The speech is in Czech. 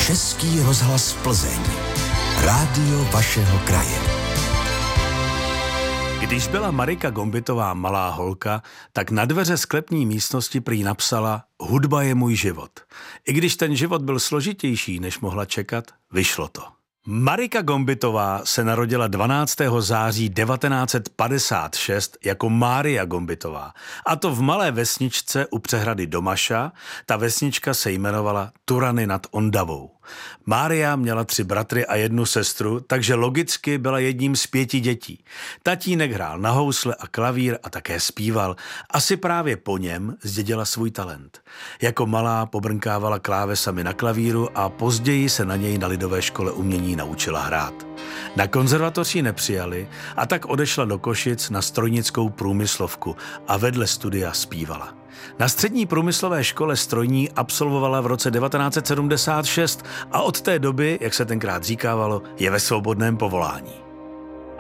Český rozhlas Plzeň. Rádio vašeho kraje. Když byla Marika Gombitová malá holka, tak na dveře sklepní místnosti prý napsala: Hudba je můj život. I když ten život byl složitější, než mohla čekat, vyšlo to. Marika Gombitová se narodila 12. září 1956 jako Mária Gombitová. A to v malé vesničce u přehrady Domaša. Ta vesnička se jmenovala Turany nad Ondavou. Mária měla 3 bratry a 1 sestru, takže logicky byla jedním z 5 dětí. Tatínek hrál na housle a klavír a také zpíval. Asi právě po něm zdědila svůj talent. Jako malá pobrnkávala klávesami na klavíru a později se na něj na Lidové škole umění naučila hrát. Na konzervatoř ji nepřijali a tak odešla do Košic na strojnickou průmyslovku a vedle studia zpívala. Na střední průmyslové škole strojní absolvovala v roce 1976 a od té doby, jak se tenkrát říkávalo, je ve svobodném povolání.